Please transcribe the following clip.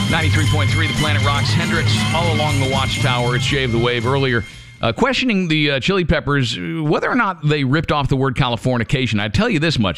93.3 The Planet Rocks. Hendrix all along the Watchtower. It's Jay of the Wave earlier. Questioning the Chili Peppers, whether or not they ripped off the word Californication. I tell you this much.